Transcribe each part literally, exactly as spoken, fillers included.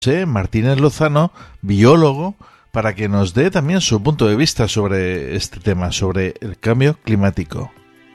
José Martínez Lozano, biólogo, para que nos dé también su punto de vista sobre este tema, sobre el cambio climático.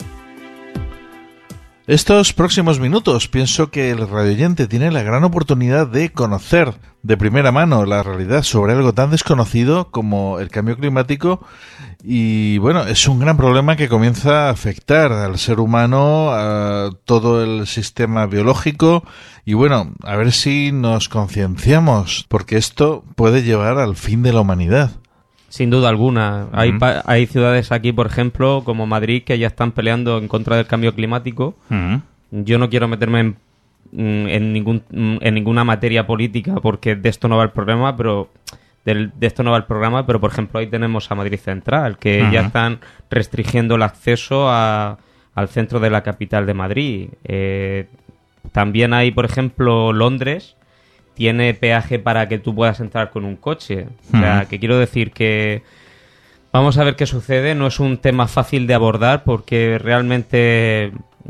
Estos próximos minutos pienso que el radioyente tiene la gran oportunidad de conocer de primera mano la realidad sobre algo tan desconocido como el cambio climático y bueno, es un gran problema que comienza a afectar al ser humano, a todo el sistema biológico y bueno, a ver si nos concienciamos porque esto puede llevar al fin de la humanidad. Sin duda alguna. Uh-huh. Hay, pa- hay ciudades aquí, por ejemplo, como Madrid, que ya están peleando en contra del cambio climático. Uh-huh. Yo no quiero meterme en, en, ningún, en ninguna materia política porque de esto no va el programa, pero de, de esto no va el programa, pero por ejemplo ahí tenemos a Madrid Central, que uh-huh. ya están restringiendo el acceso a, al centro de la capital de Madrid. Eh, también hay, por ejemplo, Londres, tiene peaje para que tú puedas entrar con un coche. O sea, uh-huh. que quiero decir que vamos a ver qué sucede. No es un tema fácil de abordar porque realmente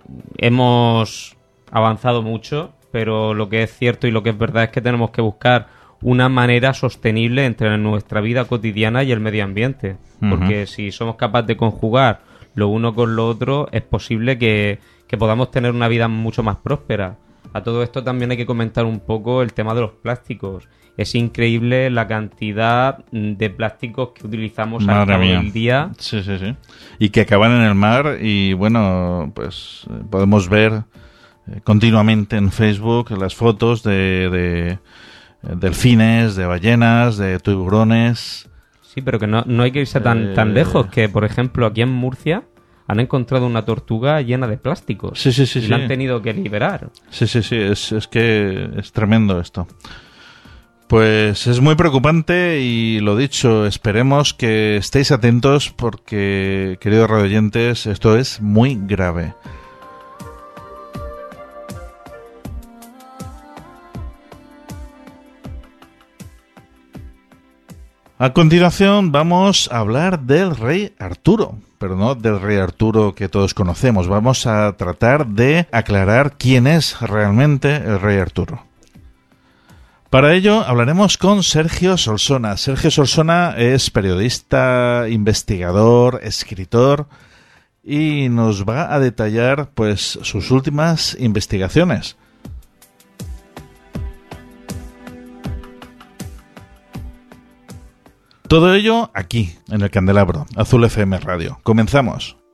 hemos avanzado mucho, pero lo que es cierto y lo que es verdad es que tenemos que buscar una manera sostenible entre nuestra vida cotidiana y el medio ambiente. Uh-huh. Porque si somos capaces de conjugar lo uno con lo otro, es posible que, que podamos tener una vida mucho más próspera. A todo esto también hay que comentar un poco el tema de los plásticos. Es increíble la cantidad de plásticos que utilizamos al cabo del día. Sí, sí, sí. Y que acaban en el mar y, bueno, pues podemos ver continuamente en Facebook las fotos de, de delfines, de ballenas, de tiburones. Sí, pero que no, no hay que irse tan, eh... tan lejos, que, por ejemplo, aquí en Murcia han encontrado una tortuga llena de plásticos. Sí, sí, sí. Y sí. la han tenido que liberar. Sí, sí, sí. Es, es que es tremendo esto. Pues es muy preocupante y lo dicho, esperemos que estéis atentos porque, queridos radioyentes, esto es muy grave. A continuación vamos a hablar del rey Arturo, pero no del rey Arturo que todos conocemos. Vamos a tratar de aclarar quién es realmente el rey Arturo. Para ello hablaremos con Sergio Solsona. Sergio Solsona es periodista, investigador, escritor y nos va a detallar pues sus últimas investigaciones. Todo ello aquí, en el Candelabro, Azul F M Radio. Comenzamos.